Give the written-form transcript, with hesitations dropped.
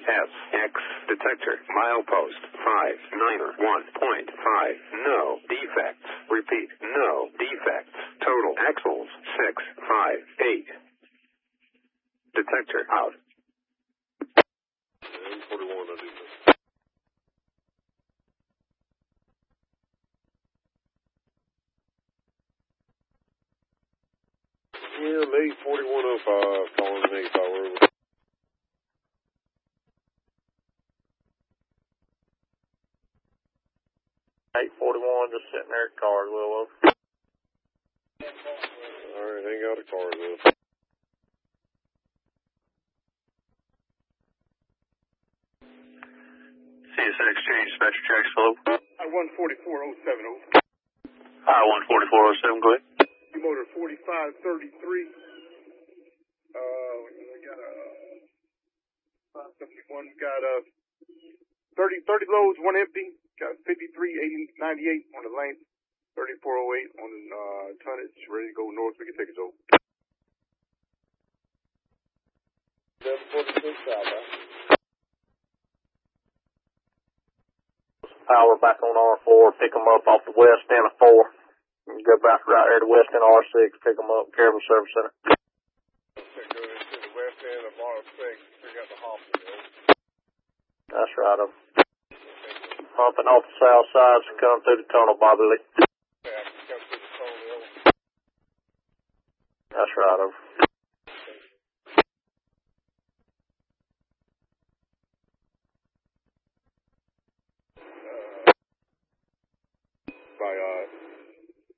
SX detector milepost 591.5. No defects. Repeat, no defects. Total axles 658. Detector out. 41, I do that. Yeah, May 4105, calling me if I were. 841, just sitting there at Carswell. Alright, ain't got a car though. CSN Exchange, Dispatcher Jack Slope. I-144-070. I-14407, go ahead. Motor 4533. We got a 571. Got 30 loads, one empty. Got 5398 on the length. 3408 on tonnage. Ready to go north. We can take it over. 746 southbound. Power back on R4, pick them up off the west end of 4. You go back right there to west end of R6, pick them up, carry them to Service Center. Okay, go into the west end of R6, pick up the hospital. That's right. I'm pumping off the south side, so come through the tunnel, Bobby Lee. Yeah, come through the tunnel. That's right.